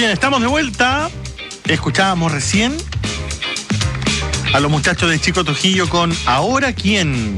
Bien, estamos de vuelta. Escuchábamos recién a los muchachos de Chico Trujillo con ¿Ahora quién?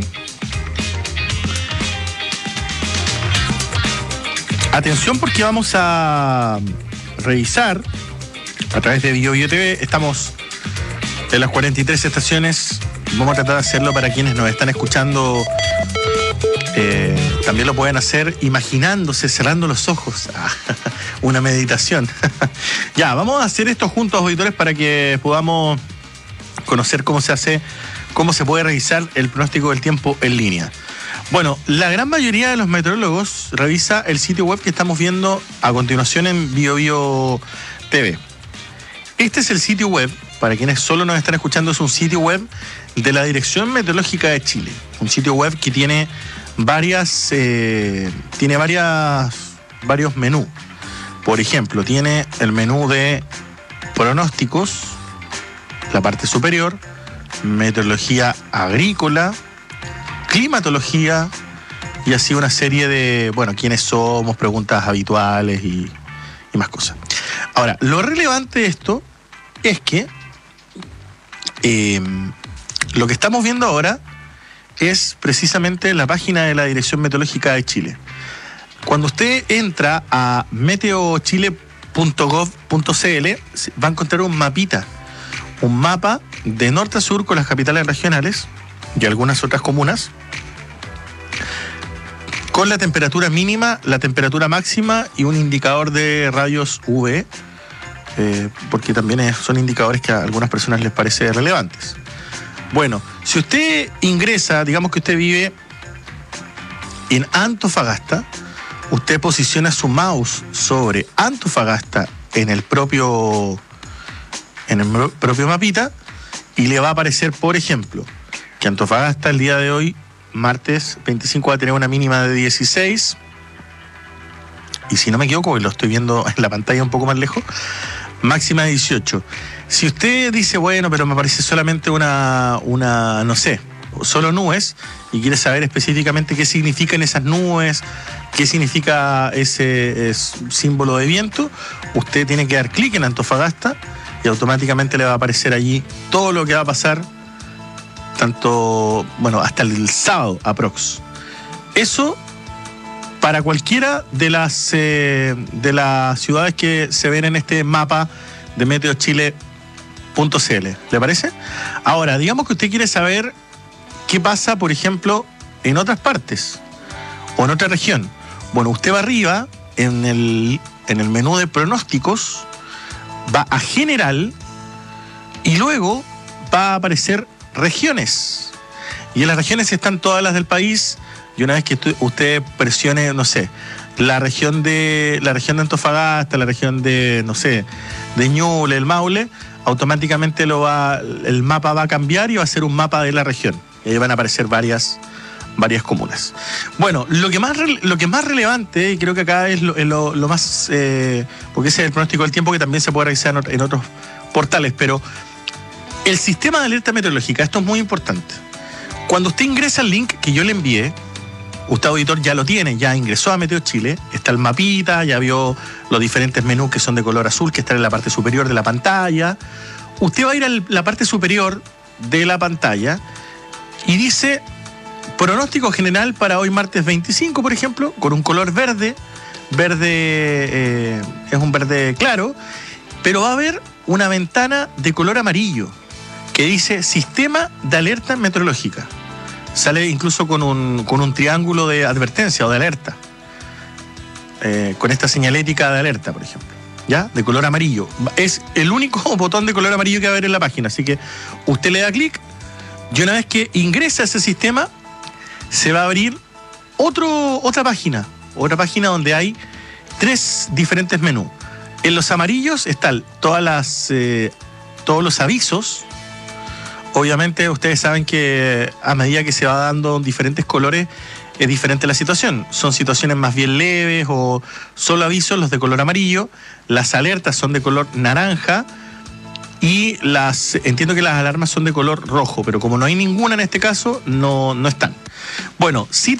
Atención, porque vamos a revisar a través de BioBio TV. Estamos en las 43 estaciones. Vamos a tratar de hacerlo para quienes nos están escuchando. También lo pueden hacer imaginándose, cerrando los ojos. Una meditación. Ya, vamos a hacer esto juntos, auditores, para que podamos conocer cómo se hace, cómo se puede revisar el pronóstico del tiempo en línea. Bueno, la gran mayoría de los meteorólogos revisa el sitio web que estamos viendo a continuación en BioBio TV. Este es el sitio web, para quienes solo nos están escuchando, es un sitio web de la Dirección Meteorológica de Chile. Un sitio web que tiene varios menús. Por ejemplo, tiene el menú de pronósticos, la parte superior, meteorología agrícola, climatología y así una serie de, quiénes somos, preguntas habituales y más cosas. Ahora, lo relevante de esto es que lo que estamos viendo ahora es precisamente la página de la Dirección Meteorológica de Chile. Cuando usted entra a meteochile.gov.cl va a encontrar un mapa de norte a sur con las capitales regionales y algunas otras comunas, con la temperatura mínima, la temperatura máxima y un indicador de rayos UV, porque también son indicadores que a algunas personas les parece relevantes. Bueno, si usted ingresa, digamos que usted vive en Antofagasta, usted posiciona su mouse sobre Antofagasta en el propio mapita y le va a aparecer, por ejemplo, que Antofagasta el día de hoy, martes 25, va a tener una mínima de 16. Y si no me equivoco, lo estoy viendo en la pantalla un poco más lejos, máxima de 18. Si usted dice, pero me parece solamente no sé, solo nubes, y quiere saber específicamente qué significan esas nubes, qué significa ese símbolo de viento, usted tiene que dar clic en Antofagasta y automáticamente le va a aparecer allí todo lo que va a pasar, hasta el sábado aprox. Eso para cualquiera de las ciudades que se ven en este mapa de meteochile.cl. ¿Le parece? Ahora, digamos que usted quiere saber qué pasa, por ejemplo, en otras partes o en otra región. Bueno, usted va arriba en el menú de pronósticos, va a general y luego va a aparecer regiones. Y en las regiones están todas las del país. Y una vez que usted presione, la región de Antofagasta, la región de Ñuble, el Maule, automáticamente el mapa va a cambiar y va a ser un mapa de la región. Y ahí van a aparecer varias comunas. Bueno, lo que más relevante, y creo que acá es lo más, porque ese es el pronóstico del tiempo que también se puede revisar en otros portales, pero el sistema de alerta meteorológica, esto es muy importante. Cuando usted ingresa al link que yo le envié, usted, auditor, ya lo tiene, ya ingresó a Meteo Chile, está el mapita, ya vio los diferentes menús que son de color azul, que están en la parte superior de la pantalla. Usted va a ir a la parte superior de la pantalla y dice pronóstico general para hoy martes 25, por ejemplo, con un color verde, es un verde claro, pero va a haber una ventana de color amarillo que dice Sistema de Alerta Meteorológica. Sale incluso con un triángulo de advertencia o de alerta, con esta señalética de alerta, por ejemplo, ¿ya? De color amarillo. Es el único botón de color amarillo que va a haber en la página, así que usted le da clic y una vez que ingresa a ese sistema, se va a abrir otra página donde hay 3 diferentes menús. En los amarillos están todos los avisos. Obviamente ustedes saben que a medida que se va dando diferentes colores es diferente la situación. Son situaciones más bien leves o solo avisos, los de color amarillo. Las alertas son de color naranja y entiendo que las alarmas son de color rojo, pero como no hay ninguna en este caso, no están. Bueno, sí